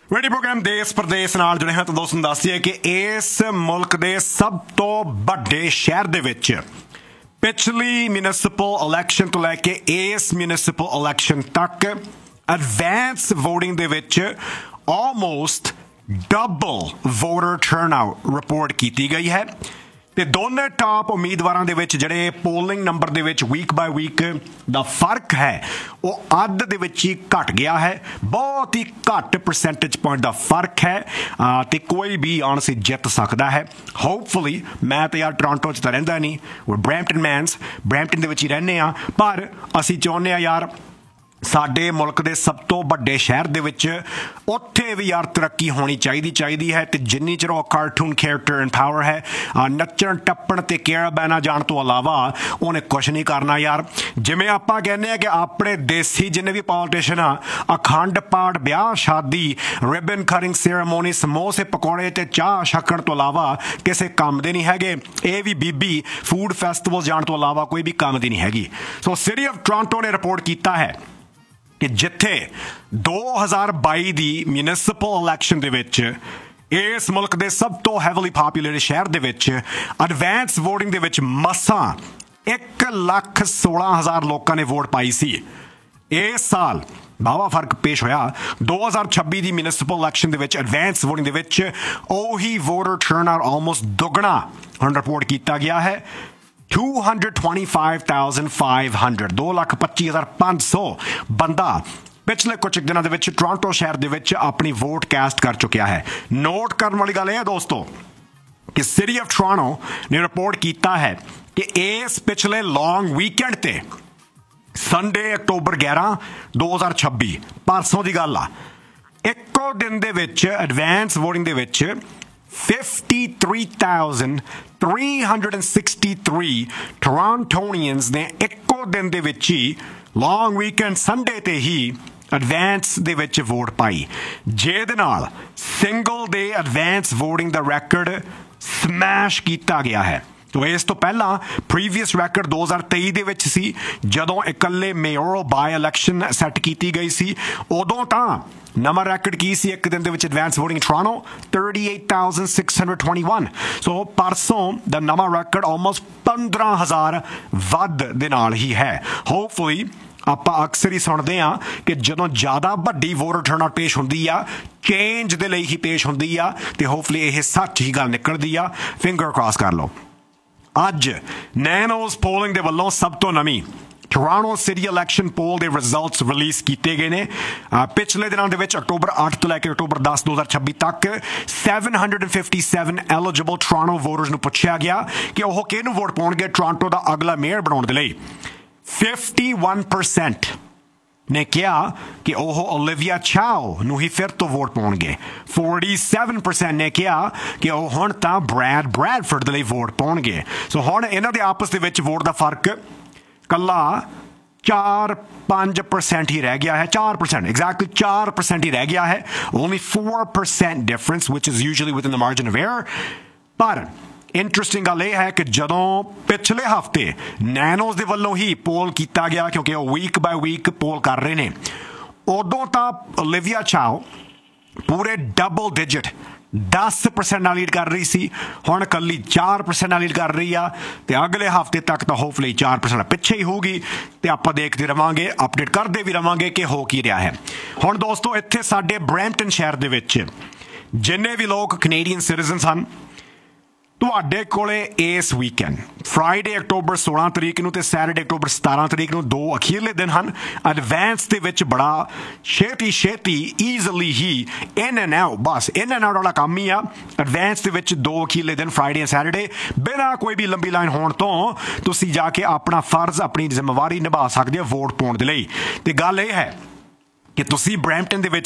radio programme देश प्रदेश नाल जुड़े हैं तो दोस्तों दस दईए कि इस मुल्क के सब तो वड्डे शहर दे विच पिछली म्यूनिसिपल इलैक्शन तो लैके इस म्यूनिसिपल इलैक्शन तक एडवांस वोटिंग दे विच almost double voter turnout report की गई है ਤੇ ਦੋਨੇ ਟਾਪ ਉਮੀਦਵਾਰਾਂ ਦੇ ਵਿੱਚ ਜਿਹੜੇ ਪੋਲਿੰਗ ਨੰਬਰ ਦੇ ਵਿੱਚ ਵੀਕ ਬਾਏ ਵੀਕ ਦਾ ਫਰਕ ਹੈ ਉਹ ਅੱਧ ਦੇ ਵਿੱਚ ਹੀ ਘਟ ਗਿਆ ਹੈ ਬਹੁਤ ਹੀ ਘੱਟ ਪਰਸੈਂਟੇਜ ਪੁਆਇੰਟ ਦਾ ਫਰਕ ਹੈ ਤੇ ਕੋਈ ਵੀ ਆਨਸੀ ਜਿੱਤ ਸਕਦਾ ਹੈ ਹੋਪਫੁਲੀ ਮੈਂ ਤਾਂ ਯਾਰ ਟੋਰਾਂਟੋ 'ਚ ਤਾਂ ਰਹਿੰਦਾ ਨਹੀਂ ਉਹ ਬਰੈਂਪਟਨ ਦੇ ਵਿੱਚ ਹੀ ਰਹਿੰਦੇ ਆ ਪਰ ਅਸੀਂ ਚਾਹੁੰਦੇ ਆ ਯਾਰ ਸਾਡੇ ਮੁਲਕ ਦੇ ਸਭ ਤੋਂ ਵੱਡੇ ਸ਼ਹਿਰ ਦੇ ਵਿੱਚ ਉੱਥੇ ਵੀ ਯਾਰ ਤਰੱਕੀ ਹੋਣੀ ਚਾਹੀਦੀ ਹੈ ਤੇ ਜਿੰਨੀ ਚਿਰ ਉਹ ਕਾਰਟੂਨ ਕੈਰੈਕਟਰ ਐਂਡ ਪਾਵਰ ਹੈ ਨੱਚਣ ਟੱਪਣ ਤੇ ਕੈਰਾਬਾਨਾ ਜਾਣ ਤੋਂ ਇਲਾਵਾ ਉਹਨੇ ਕੁਛ ਨਹੀਂ ਕਰਨਾ ਯਾਰ ਜਿਵੇਂ ਆਪਾਂ ਕਹਿੰਦੇ ਆ ਕਿ ਆਪਣੇ ਦੇਸੀ ਜਿੰਨੇ ਵੀ ਪੋਲੀਟੀਸ਼ੀਅਨ ਆ ਅਖੰਡ ਪਾਠ ਵਿਆਹ ਸ਼ਾਦੀ ਰਿਬਨ ਕਟਿੰਗ ਸੈਰੇਮੋਨੀ ਸਮੋਸੇ ਪਕੌੜੇ ਤੇ ਚਾਹ ਛਕਣ ਤੋਂ ਇਲਾਵਾ ਕਿਸੇ ਕੰਮ ਦੇ ਨਹੀਂ ਹੈਗੇ ਇਹ ਵੀ ਬੀਬੀ ਫੂਡ ਫੈਸਟੀਵਲ ਜਾਣ ਤੋਂ ਇਲਾਵਾ ਕੋਈ ਵੀ ਕੰਮ ਦੀ ਨਹੀਂ ਹੈਗੀ ਸੋ ਸਿਟੀ ਆਫ ਟੋਰਾਂਟੋ ਨੇ ਰਿਪੋਰਟ ਕੀਤਾ ਹੈ ਕਿ ਜਿੱਥੇ 2022 ਦੀ ਮਿਊਨਿਸਪਲ ਇਲੈਕਸ਼ਨ ਦੇ ਵਿੱਚ ਇਸ ਮੁਲਕ ਦੇ ਸਭ ਤੋਂ ਹੈਵਲੀ ਪਾਪੂਲੇਟਡ ਸ਼ਹਿਰ ਦੇ ਵਿੱਚ ਐਡਵਾਂਸ ਵੋਟਿੰਗ ਦੇ ਵਿੱਚ ਮਸਾਂ 1,16,000 ਲੋਕਾਂ ਨੇ ਵੋਟ ਪਾਈ ਸੀ ਇਸ ਸਾਲ ਵਾਹਵਾ ਫਰਕ ਪੇਸ਼ ਹੋਇਆ 2026 ਦੀ ਮਿਊਨਿਸਪਲ ਇਲੈਕਸ਼ਨ ਦੇ ਵਿੱਚ ਐਡਵਾਂਸ ਵੋਟਿੰਗ ਦੇ ਵਿੱਚ ਉਹੀ ਵੋਟਰ ਟਰਨਆਊਟ ਆਲਮੋਸਟ ਦੁੱਗਣਾ ਹੁਣ ਰਿਪੋਰਟ ਕੀਤਾ ਗਿਆ ਹੈ 225,500 2,25,500 ਬੰਦਾ ਪਿਛਲੇ ਕੁਝ ਦਿਨਾਂ ਦੇ ਵਿੱਚ ਟੋਰਾਂਟੋ ਸ਼ਹਿਰ ਦੇ ਵਿੱਚ ਆਪਣੀ ਵੋਟ ਕਾਸਟ ਕਰ ਚੁੱਕਿਆ ਹੈ ਨੋਟ ਕਰਨ ਵਾਲੀ ਗੱਲ ਇਹ ਹੈ ਦੋਸਤੋ ਕਿ ਸਿਟੀ ਆਫ ਟੋਰਾਂਟੋ ਨੇ ਰਿਪੋਰਟ ਕੀਤਾ ਹੈ ਕਿ ਇਸ ਪਿਛਲੇ ਲੌਂਗ ਵੀਕਐਂਡ ਤੇ ਸੰਡੇ ਅਕਤੂਬਰ 11 2026 ਪਰਸੋਂ ਦੀ ਗੱਲ ਆ ਇੱਕੋ ਦਿਨ ਦੇ ਵਿੱਚ ਐਡਵਾਂਸ ਵੋਟਿੰਗ ਦੇ ਵਿੱਚ 53,363 Torontonians ਨੇ ਇੱਕੋ ਦਿਨ ਦੇ ਵਿੱਚ ਹੀ ਲੌਂਗ ਵੀਕਐਂਡ ਸੰਡੇ ਤੇ ਹੀ ਐਡਵਾਂਸ ਦੇ ਵਿੱਚ ਵੋਟ ਪਾਈ ਜਿਹਦੇ ਨਾਲ ਸਿੰਗਲ ਡੇ ਐਡਵਾਂਸ ਵੋਟਿੰਗ ਦਾ ਰੈਕੋਰਡ ਸਮੈਸ਼ ਕੀਤਾ ਗਿਆ ਹੈ ਤੋ ਇਸ ਤੋਂ ਪਹਿਲਾਂ ਪ੍ਰੀਵੀਅਸ ਰੈਕੋਰਡ 2023 ਦੇ ਵਿੱਚ ਸੀ ਜਦੋਂ ਇਕੱਲੇ ਮੇਅਰਲ ਬਾਈ ਇਲੈਕਸ਼ਨ ਸੈੱਟ ਕੀਤੀ ਗਈ ਸੀ ਉਦੋਂ ਤਾਂ ਨਵਾਂ ਰੈਕੋਰਡ ਕੀ ਸੀ ਇੱਕ ਦਿਨ ਦੇ ਵਿੱਚ ਐਡਵਾਂਸ ਵੋਟਿੰਗ ਟੋਰਾਂਟੋ 38,621 ਸੋ ਪਰਸੋਂ ਦਾ ਨਵਾਂ ਰੈਕੋਰਡ ਆਲਮੋਸਟ 15,000 ਵੱਧ ਦੇ ਨਾਲ ਹੀ ਹੈ ਹੋਪਫੁਲੀ ਆਪਾਂ ਅਕਸਰ ਹੀ ਸੁਣਦੇ ਆ ਕਿ ਜਦੋਂ ਜ਼ਿਆਦਾ ਵੱਡੀ ਵੋਟਰ ਟਰਨਆਊਟ ਪੇਸ਼ ਹੁੰਦੀ ਆ ਚੇਂਜ ਦੇ ਲਈ ਹੀ ਪੇਸ਼ ਹੁੰਦੀ ਆ ਤੇ ਹੋਪਫੁਲੀ ਇਹ ਸੱਚ ਹੀ ਗੱਲ ਨਿਕਲਦੀ ਆ ਫਿੰਗਰ ਕ੍ਰਾਸ ਕਰ ਲਓ ਅੱਜ ਨੈਨੋਜ਼ ਪੋਲਿੰਗ ਦੇ ਵੱਲੋਂ ਸਭ ਤੋਂ ਨਵੀਂ ਟੋਰਾਂਟੋ ਸਿਟੀ ਇਲੈਕਸ਼ਨ ਪੋਲ ਦੇ ਰਿਜ਼ਲਟਸ ਰਿਲੀਜ਼ ਕੀਤੇ ਗਏ ਨੇ ਪਿਛਲੇ ਦਿਨਾਂ ਦੇ ਵਿੱਚ ਅਕਤੂਬਰ 8 ਤੋਂ ਲੈ ਕੇ ਅਕਤੂਬਰ 10 2026 ਤੱਕ 757 ਐਲੀਜੀਬਲ ਟੋਰਾਂਟੋ ਵੋਟਰਸ ਨੂੰ ਪੁੱਛਿਆ ਗਿਆ ਕਿ ਉਹ ਕਿਹਨੂੰ ਵੋਟ ਪਾਉਣਗੇ ਟੋਰਾਂਟੋ ਦਾ ਅਗਲਾ ਮੇਅਰ ਬਣਾਉਣ ਦੇ ਲਈ 51% ਨੇ ਕਿਹਾ ਕਿ ਉਹ ਓਲੀਵੀਆ ਚਾਓ ਨੂੰ ਹੀ ਫਿਰ ਤੋਂ ਵੋਟ ਪਾਉਣਗੇ 47% ਨੇ ਕਿਹਾ ਕਿ ਉਹ ਹੁਣ ਤਾਂ ਬ੍ਰੈਡਫੋਰਡ ਦੇ ਲਈ ਵੋਟ ਪਾਉਣਗੇ ਸੋ ਹੁਣ ਇਹਨਾਂ ਦੇ ਆਪਸ ਦੇ ਵਿੱਚ ਵੋਟ ਦਾ ਫਰਕ ਕੱਲਾ 4-5% ਹੀ ਰਹਿ ਗਿਆ ਹੈ 4% ਐਗਜ਼ੈਕਟਲੀ 4% ਹੀ ਰਹਿ ਗਿਆ ਹੈ only 4% difference which is usually within the margin of error ਪਰ ਇੰਟਰਸਟਿੰਗ ਗੱਲ ਇਹ ਹੈ ਕਿ ਜਦੋਂ ਪਿਛਲੇ ਹਫ਼ਤੇ ਨੈਨੋਜ਼ ਦੇ ਵੱਲੋਂ ਹੀ ਪੋਲ ਕੀਤਾ ਗਿਆ ਕਿਉਂਕਿ ਉਹ ਵੀਕ ਬਾਏ ਵੀਕ ਪੋਲ ਕਰ ਰਹੇ ਨੇ ਉਦੋਂ ਤਾਂ ਓਲੀਵੀਆ ਚਾਓ ਪੂਰੇ ਡਬਲ ਡਿਜਿਟ 10% ਨਾਲ ਲੀਡ ਕਰ ਰਹੀ ਸੀ ਹੁਣ ਇਕੱਲੀ 4% ਨਾਲ ਲੀਡ ਕਰ ਰਹੀ ਆ ਤੇ ਅਗਲੇ ਹਫ਼ਤੇ ਤੱਕ ਤਾਂ ਹੋਪਫੁਲੀ 4% ਪਿੱਛੇ ਹੀ ਹੋਊਗੀ ਤੇ ਆਪਾਂ ਦੇਖਦੇ ਰਵਾਂਗੇ ਅਪਡੇਟ ਕਰਦੇ ਵੀ ਰਵਾਂਗੇ ਕਿ ਹੋ ਕੀ ਰਿਹਾ ਹੈ ਹੁਣ ਦੋਸਤੋ ਇੱਥੇ ਸਾਡੇ ਬਰੈਂਪਟਨ ਸ਼ਹਿਰ ਦੇ ਵਿੱਚ ਜਿੰਨੇ ਵੀ ਲੋਕ ਕੈਨੇਡੀਅਨ ਸਿਟੀਜ਼ਨਸ ਹਨ ਤੁਹਾਡੇ ਕੋਲੇ ਇਸ ਵੀਕਐਂਡ ਫਰਾਈਡੇ ਅਕਤੂਬਰ 16 ਤਰੀਕ ਨੂੰ ਤੇ ਸੈਟਰਡੇ ਅਕਤੂਬਰ 17 ਤਰੀਕ ਨੂੰ ਦੋ ਅਖੀਰਲੇ ਦਿਨ ਹਨ ਐਡਵਾਂਸ ਦੇ ਵਿੱਚ ਬੜਾ ਛੇਤੀ easily he in and out bus in and out ਵਾਲਾ ਕੰਮ ਹੀ ਆ ਐਡਵਾਂਸ ਦੇ ਵਿੱਚ ਦੋ ਅਖੀਰਲੇ ਦਿਨ ਫਰਾਈਡੇ ਐਂਡ ਸੈਟਰਡੇ ਬਿਨਾਂ ਕੋਈ ਵੀ ਲੰਬੀ ਲਾਈਨ ਹੋਣ ਤੋਂ ਤੁਸੀਂ ਜਾ ਕੇ ਆਪਣਾ ਫਰਜ਼ ਆਪਣੀ ਜ਼ਿੰਮੇਵਾਰੀ ਨਿਭਾ ਸਕਦੇ ਹੋ ਵੋਟ ਪਾਉਣ ਦੇ ਲਈ ਤੇ ਗੱਲ ਇਹ ਹੈ ਕਿ ਤੁਸੀਂ ਬਰੈਂਪਟਨ ਦੇ ਵਿੱਚ